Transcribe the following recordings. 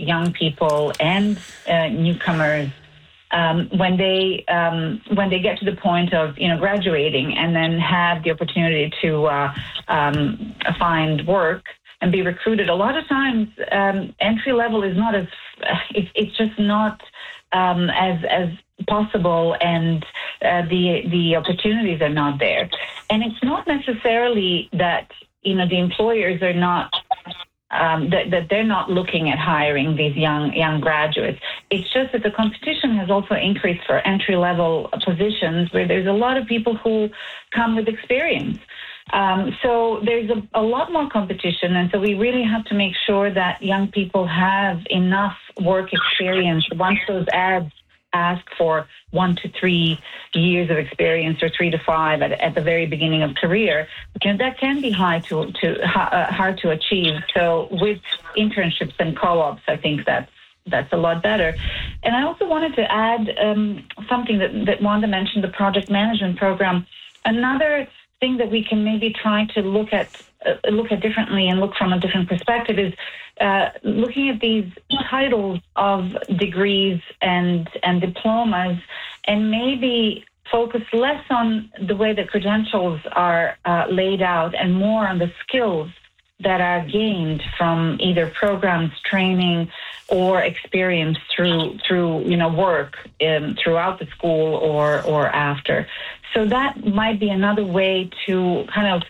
young people and newcomers when they get to the point of graduating and then have the opportunity to find work and be recruited. A lot of times, entry level is not as it's just not as possible, and the opportunities are not there. And it's not necessarily that the employers are not that they're not looking at hiring these young graduates. It's just that the competition has also increased for entry level positions where there's a lot of people who come with experience. So there's a lot more competition, and so we really have to make sure that young people have enough work experience. Once those ads ask for 1 to 3 years of experience, or 3 to 5 at the very beginning of career, that can be hard to achieve. So with internships and co-ops, I think that's a lot better. And I also wanted to add something that Wanda mentioned, the project management program. Another thing that we can maybe try to look at differently and look from a different perspective is looking at these titles of degrees and diplomas, and maybe focus less on the way the credentials are laid out and more on the skills that are gained from either programs, training, or experience through work throughout the school or after. So that might be another way to kind of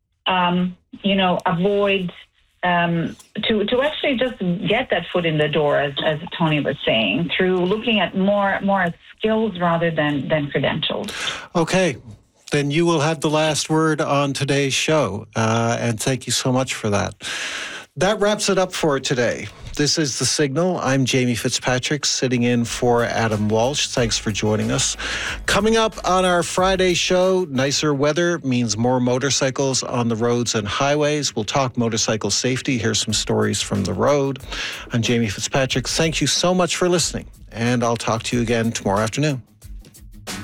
avoid to actually just get that foot in the door, as Tony was saying, through looking at more skills rather than credentials. Okay. Then you will have the last word on today's show, and thank you so much for that. That wraps it up for today. This is The Signal. I'm Jamie Fitzpatrick, sitting in for Adam Walsh. Thanks for joining us. Coming up on our Friday show, nicer weather means more motorcycles on the roads and highways. We'll talk motorcycle safety, hear some stories from the road. I'm Jamie Fitzpatrick. Thank you so much for listening, and I'll talk to you again tomorrow afternoon.